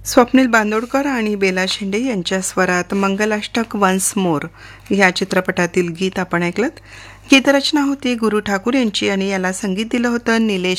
स्वप्नील बांदोडकर आणि बेला शेंडे यांच्या स्वरात मंगलाष्टक वन्स मोर या चित्रपटातील गीत आपण ऐकलं. गीतरचना होती गुरु ठाकूर यांची आणि याला संगीत दिलं होतं निलेश